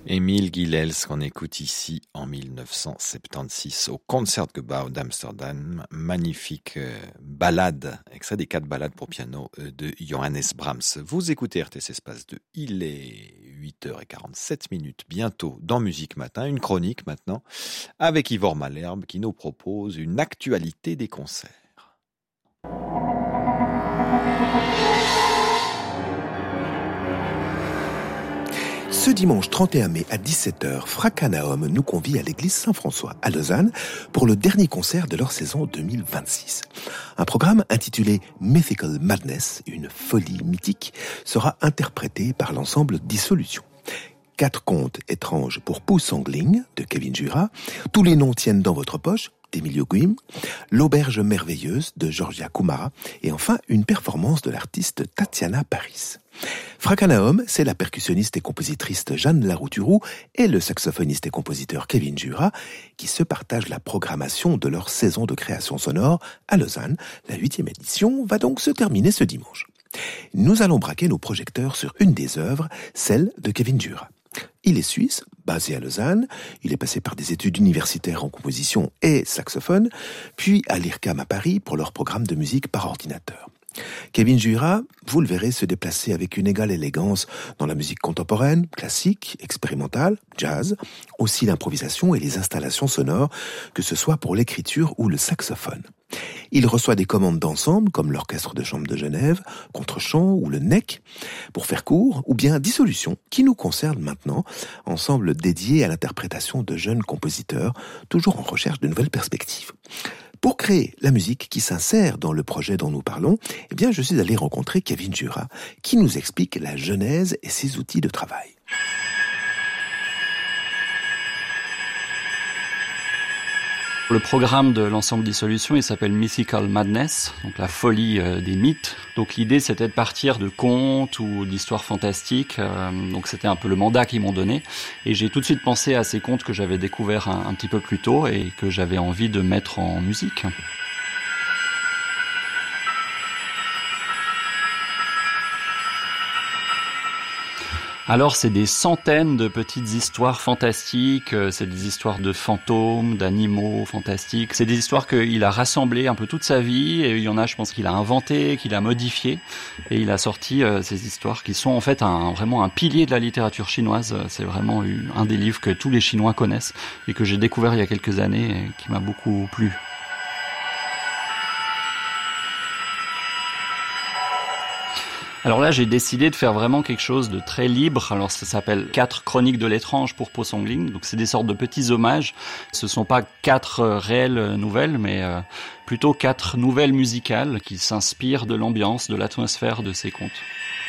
Émile Gilels qu'on écoute ici en 1976 au Concertgebouw d'Amsterdam. Magnifique ballade, extrait des 4 ballades pour piano de Johannes Brahms. Vous écoutez RTS Espace 2, il est 8h47, bientôt dans Musique Matin, une chronique maintenant avec Ivor Malherbe qui nous propose une actualité des concerts. Ce dimanche 31 mai à 17h, Fracanaum nous convie à l'église Saint-François à Lausanne pour le dernier concert de leur saison 2026. Un programme intitulé Mythical Madness, une folie mythique, sera interprété par l'ensemble Dissolution. 4 contes étranges pour Pouce Sangling de Kevin Jura, Tous les noms tiennent dans votre poche d'Emilio Guim, L'auberge merveilleuse de Georgia Kumara et enfin une performance de l'artiste Tatiana Paris. Fracanaum, c'est la percussionniste et compositrice Jeanne Larouturou et le saxophoniste et compositeur Kevin Jura qui se partagent la programmation de leur saison de création sonore à Lausanne. La 8e édition va donc se terminer ce dimanche. Nous allons braquer nos projecteurs sur une des œuvres, celle de Kevin Jura. Il est suisse, basé à Lausanne, il est passé par des études universitaires en composition et saxophone, puis à l'IRCAM à Paris pour leur programme de musique par ordinateur. Kevin Jura, vous le verrez se déplacer avec une égale élégance dans la musique contemporaine, classique, expérimentale, jazz, aussi l'improvisation et les installations sonores, que ce soit pour l'écriture ou le saxophone. Il reçoit des commandes d'ensemble comme l'Orchestre de Chambre de Genève, Contre-Champ ou le NEC, pour faire court, ou bien Dissolution, qui nous concerne maintenant, ensemble dédié à l'interprétation de jeunes compositeurs, toujours en recherche de nouvelles perspectives. Pour créer la musique qui s'insère dans le projet dont nous parlons, eh bien, je suis allé rencontrer Kevin Jura, qui nous explique la genèse et ses outils de travail. Le programme de l'ensemble Dissolution, il s'appelle Mythical Madness, donc la folie des mythes. Donc l'idée, c'était de partir de contes ou d'histoires fantastiques. Donc c'était un peu le mandat qu'ils m'ont donné. Et j'ai tout de suite pensé à ces contes que j'avais découverts un petit peu plus tôt et que j'avais envie de mettre en musique. Alors c'est des centaines de petites histoires fantastiques, c'est des histoires de fantômes, d'animaux fantastiques, c'est des histoires qu'il a rassemblées un peu toute sa vie, et il y en a je pense qu'il a inventé, qu'il a modifié, et il a sorti ces histoires qui sont en fait vraiment un pilier de la littérature chinoise. C'est vraiment un des livres que tous les Chinois connaissent et que j'ai découvert il y a quelques années et qui m'a beaucoup plu. Alors là, j'ai décidé de faire vraiment quelque chose de très libre. Alors ça s'appelle 4 chroniques de l'étrange pour Pouce Sangling. Donc c'est des sortes de petits hommages. Ce sont pas 4 réelles nouvelles, mais plutôt 4 nouvelles musicales qui s'inspirent de l'ambiance, de l'atmosphère de ces contes.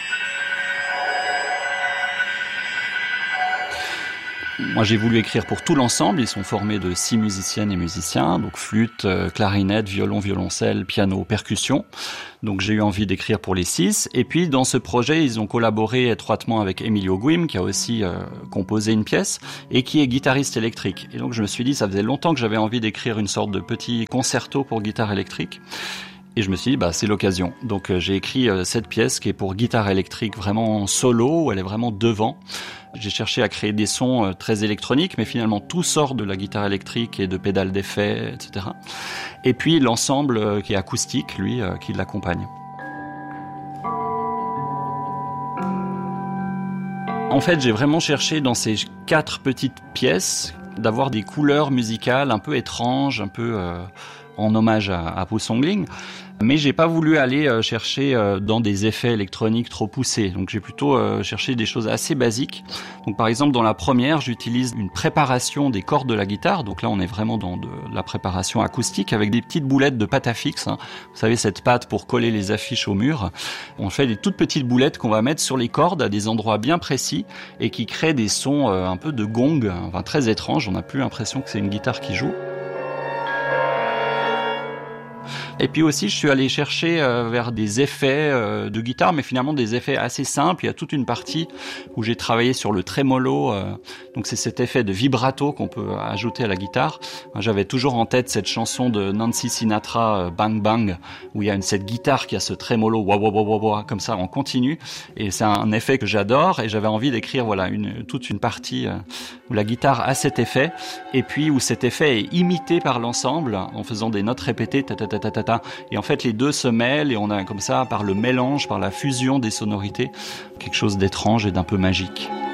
Moi, j'ai voulu écrire pour tout l'ensemble. Ils sont formés de 6 musiciennes et musiciens, donc flûte, clarinette, violon, violoncelle, piano, percussion. Donc j'ai eu envie d'écrire pour les 6. Et puis dans ce projet, ils ont collaboré étroitement avec Emilio Guim, qui a aussi composé une pièce et qui est guitariste électrique. Et donc je me suis dit, ça faisait longtemps que j'avais envie d'écrire une sorte de petit concerto pour guitare électrique. Et je me suis dit, c'est l'occasion. Donc j'ai écrit cette pièce qui est pour guitare électrique vraiment solo, où elle est vraiment devant. J'ai cherché à créer des sons très électroniques, mais finalement tout sort de la guitare électrique et de pédales d'effet, etc. Et puis l'ensemble qui est acoustique, lui, qui l'accompagne. En fait, j'ai vraiment cherché dans ces 4 petites pièces d'avoir des couleurs musicales un peu étranges, un peu en hommage à Pouce Sangling. Mais j'ai pas voulu aller chercher dans des effets électroniques trop poussés. Donc j'ai plutôt cherché des choses assez basiques. Donc par exemple dans la première, j'utilise une préparation des cordes de la guitare. Donc là on est vraiment dans de la préparation acoustique avec des petites boulettes de pâte à fixe. Vous savez, cette pâte pour coller les affiches au mur. On fait des toutes petites boulettes qu'on va mettre sur les cordes à des endroits bien précis et qui créent des sons un peu de gong, enfin très étranges. On n'a plus l'impression que c'est une guitare qui joue. Et puis aussi, je suis allé chercher vers des effets de guitare, mais finalement des effets assez simples. Il y a toute une partie où j'ai travaillé sur le trémolo. Donc c'est cet effet de vibrato qu'on peut ajouter à la guitare. J'avais toujours en tête cette chanson de Nancy Sinatra, Bang Bang, où il y a cette guitare qui a ce trémolo, wah wah wah wah wah, comme ça en continu. Et c'est un effet que j'adore. Et j'avais envie d'écrire toute une partie où la guitare a cet effet, et puis où cet effet est imité par l'ensemble en faisant des notes répétées, ta ta ta ta ta ta. Et en fait, les deux se mêlent et on a comme ça, par le mélange, par la fusion des sonorités, quelque chose d'étrange et d'un peu magique.